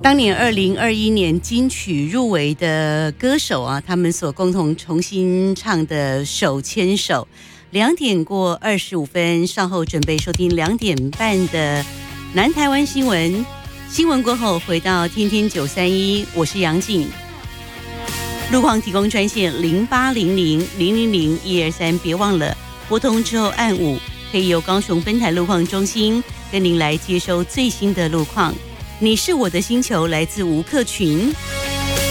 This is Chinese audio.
当年2021年金曲入围的歌手啊，他们所共同重新唱的《手牵手》。2点过25分，稍后准备收听2点半的南台湾新闻。新闻过后回到天天931，我是杨静。路况提供专线0800-000-123，别忘了拨通之后按5，可以由高雄分台路况中心跟您来接收最新的路况。你是我的星球，来自吴克群。